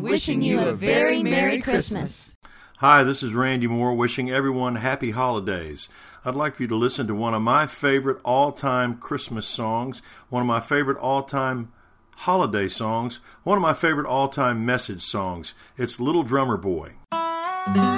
wishing you a very Merry Christmas. Hi, this is Randy Moore wishing everyone happy holidays. I'd like for you to listen to one of my favorite all-time Christmas songs, one of my favorite all-time holiday songs, one of my favorite all-time message songs. It's Little Drummer Boy.